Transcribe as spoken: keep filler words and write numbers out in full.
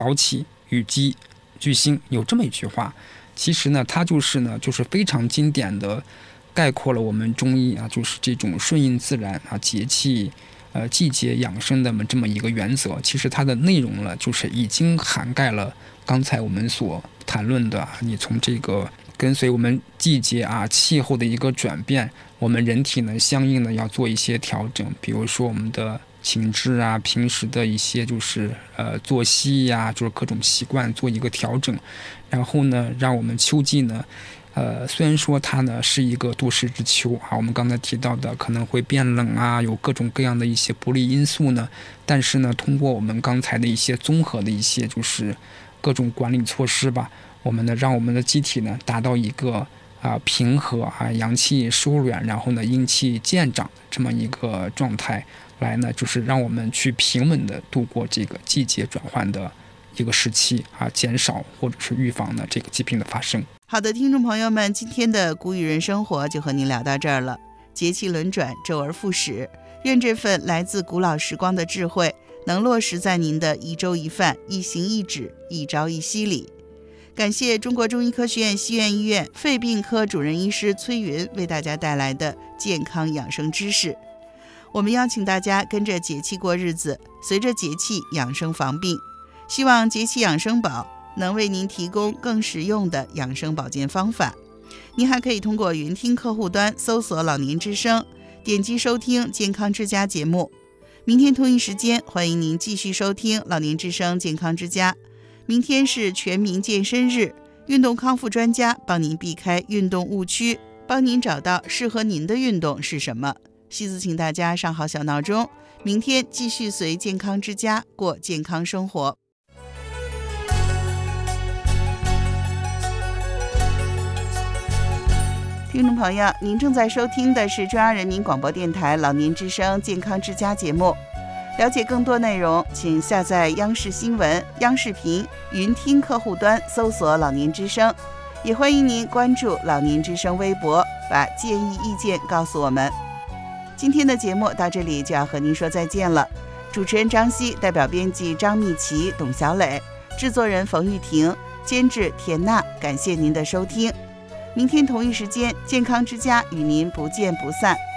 早起与鸡俱兴，有这么一句话。其实呢，它就是呢，就是非常经典的概括了我们中医啊，就是这种顺应自然啊，节气呃季节养生的这么一个原则。其实它的内容呢，就是已经涵盖了刚才我们所谈论的，你从这个跟随我们季节啊气候的一个转变，我们人体呢相应的要做一些调整，比如说我们的寝质啊，平时的一些就是呃作息呀、啊，就是各种习惯做一个调整，然后呢，让我们秋季呢，呃，虽然说它呢是一个多事之秋啊，我们刚才提到的可能会变冷啊，有各种各样的一些不利因素呢，但是呢，通过我们刚才的一些综合的一些就是各种管理措施吧，我们呢让我们的机体呢达到一个啊、呃、平和啊，阳气收敛，然后呢阴气渐长这么一个状态。来呢，就是让我们去平稳的度过这个季节转换的一个时期啊，减少或者是预防呢这个疾病的发生。 好的，听众朋友们，今天的古语人生活就和您聊到这儿了。节气轮转，周而复始，愿这份来自古老时光的智慧能落实在您的一粥一饭、一行一止、一朝一夕里。感谢中国中医科学院西苑医院肺病科主任医师崔云为大家带来的健康养生知识。我们邀请大家跟着节气过日子，随着节气养生防病。希望节气养生宝能为您提供更实用的养生保健方法。您还可以通过云听客户端搜索老年之声，点击收听健康之家节目。明天同一时间，欢迎您继续收听老年之声健康之家。明天是全民健身日，运动康复专家帮您避开运动误区，帮您找到适合您的运动是什么。西子请大家上好小闹钟，明天继续随健康之家过健康生活。听众朋友，您正在收听的是中央人民广播电台老年之声健康之家节目。了解更多内容，请下载央视新闻、央视频云听客户端，搜索老年之声。也欢迎您关注老年之声微博，把建议意见告诉我们。今天的节目到这里就要和您说再见了。主持人张希，代表编辑张蜜琪、董小磊，制作人冯玉婷，监制田娜，感谢您的收听。明天同一时间，健康之家与您不见不散。